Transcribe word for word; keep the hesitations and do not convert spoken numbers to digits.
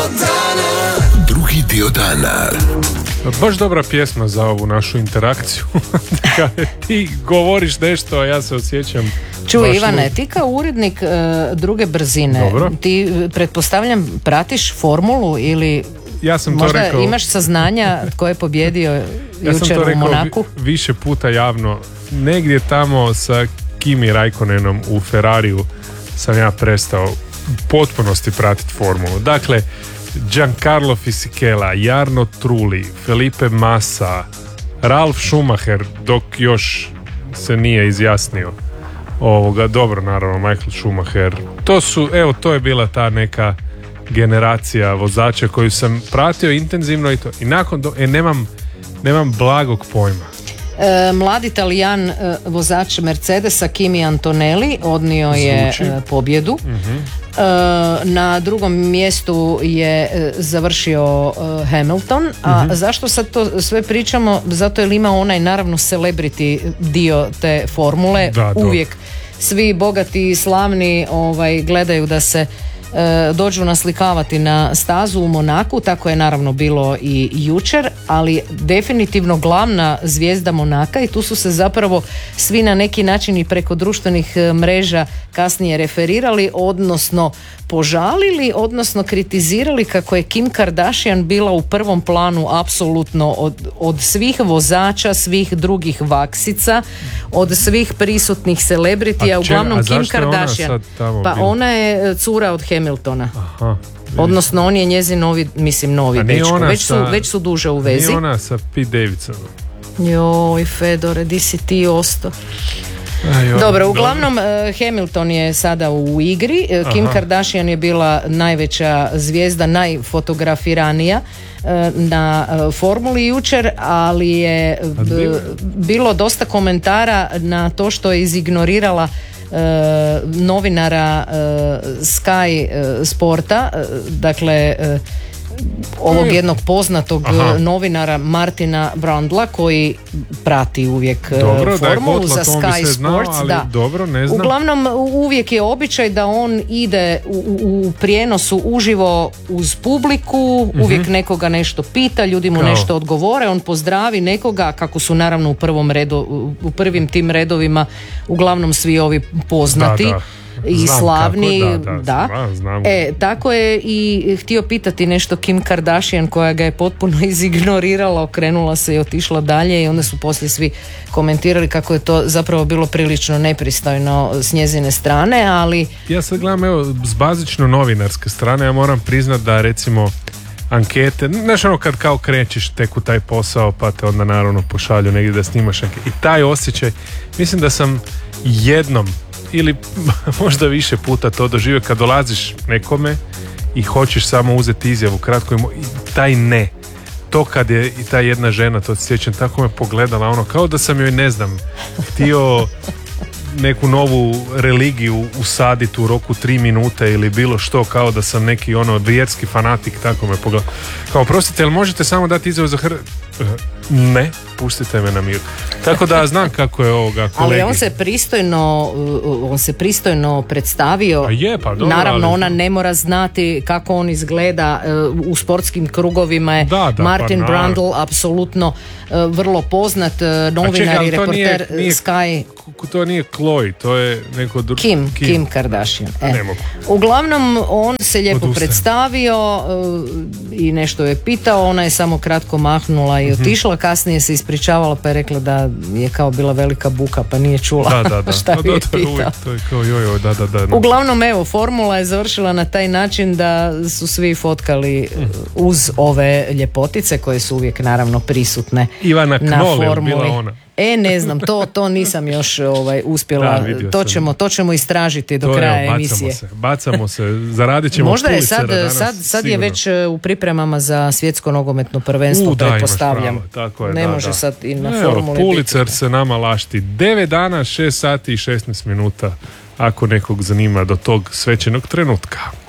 dana. Drugi dio dana. Baš dobra pjesma za ovu našu interakciju. Kada ti govoriš nešto, a ja se osjećam. Čuj, Ivane, ti kao urednik uh, druge brzine, Dobro. ti pretpostavljam pratiš formulu ili Ja sam to možda rekao, imaš saznanja tko je pobjedio ja jučer sam to u rekao Monaku? vi- više puta javno. Negdje tamo sa Kimi Raikkonenom u Ferrariju sam ja prestao u potpunosti pratiti formulu. Dakle, Giancarlo Fisichella, Jarno Trulli, Felipe Massa, Ralf Schumacher, dok još se nije izjasnio. Ovoga, dobro, naravno, Michael Schumacher. To su, evo, to je bila ta neka generacija vozača koju sam pratio intenzivno i to. I nakon to, e, nemam, nemam blagog pojma. E, mladi Talijan, e, vozač Mercedesa Kimi Antonelli odnio je Zvuči. e, pobjedu. Mhm. E, na drugom mjestu je e, završio e, Hamilton. A Mhm. zašto sad to sve pričamo? Zato jer ima onaj naravno celebrity dio te formule. Da, dobro. Uvijek svi bogati i slavni ovaj, gledaju da se e, dođu naslikavati na stazu u Monaku, tako je naravno bilo i jučer, ali definitivno glavna zvijezda Monaka, i tu su se zapravo svi na neki način i preko društvenih e, mreža kasnije referirali, odnosno požalili, odnosno kritizirali kako je Kim Kardashian bila u prvom planu apsolutno od, od svih vozača, svih drugih vaksica, od svih prisutnih celebritija, A če- uglavnom a Kim zašto je ona Kardashian. sad tamo Pa bila? ona je cura od Hamiltona. Aha. Odnosno on je njezin novi, mislim novi A nije dečko. ona Već su, sa- već su duže u vezi. Nije ona sa Pete Davidsonom. Joj, Fedore, di si ti osto? Ajoj, Dobro, uglavnom eh, Hamilton je sada u igri. Eh, Kim Aha. Kardashian je bila najveća zvijezda, najfotografiranija eh, na eh, formuli jučer, ali je A b- bilo je- bilo dosta komentara na to što je izignorirala eh, novinara eh, Sky eh, Sporta, eh, dakle eh, ovog Mm. jednog poznatog Aha. eh, novinara Martina Brundla koji prati uvijek eh, Dobro, da je formulu Gotla, za to bi Sky se znao, Sports, ali da. dobro, ne znam. Uglavnom uvijek je običaj da on ide u, u, u prijenosu uživo uz publiku, uvijek nekoga nešto pita, ljudi mu Kao. nešto odgovore, on pozdravi nekoga, kako su naravno u prvom redu, u, u prvim tim redovima uglavnom svi ovi poznati. Da, da. I Znam slavni, kako, da, da, da. znam, znam. E, tako je i htio pitati nešto Kim Kardashian, koja ga je potpuno izignorirala, okrenula se i otišla dalje, i onda su poslije svi komentirali kako je to zapravo bilo prilično nepristojno s njezine strane, ali Ja sad gledam, evo, s bazično novinarske strane, ja moram priznat da recimo ankete, znaš ono kad kao krećeš tek u taj posao pa te onda naravno pošalju negdje da snimaš ankete. I taj osjećaj, mislim da sam jednom ili možda više puta to doživio kad dolaziš nekome i hoćeš samo uzeti izjavu kratko i mo- i taj ne. To kad je i ta jedna žena, to se sjećam, tako me pogledala, ono, kao da sam joj, ne znam, htio neku novu religiju usaditi u roku tri minute ili bilo što, kao da sam neki ono vjerski fanatik, tako me pogledala. Kao, prostite, jel možete samo dati izjavu za Hr... Ne, pustite me na miru. Tako da znam kako je ovoga kolegi. ali on se pristojno on se pristojno predstavio. A je, pa dobro, Naravno, ali- ona ne mora znati kako on izgleda. U sportskim krugovima je Da, da, Martin pa naravno. Brundle apsolutno vrlo poznat novinar ali i to reporter nije- nije- Sky. K- To nije Chloe, to je neko drugo. Kim, Kim Kardashian. E. Ne mogu. Uglavnom, on se lijepo Odustajem. predstavio uh, i nešto je pitao, ona je samo kratko mahnula i otišla, kasnije se ispričavala pa je rekla da je kao bila velika buka pa nije čula Da, da, da. šta Pa bi je da, to je pitao. uvijek, to je kao joj, joj, da, da, da. da. Uglavnom, evo, formula je završila na taj način da su svi fotkali uh, uz ove ljepotice koje su uvijek naravno prisutne Ivana na Knoll je formuli. bila ona. E, ne znam, to, to nisam još ovaj, uspjela, Da, vidio to sam. ćemo, to ćemo istražiti do To je, kraja evo, emisije. bacamo se, bacamo se, zaradit ćemo Možda je Pulitzera sad, danas, sad, sad je sigurno. već e, u pripremama za svjetsko nogometno prvenstvo, U, da, imaš pretpostavljam. pravo, tako je, ne da, može da. sad i na Evo, formuli Pulitzer biti. se nama lašti devet dana, šest sati i šesnaest minuta, ako nekog zanima do tog svečanog trenutka.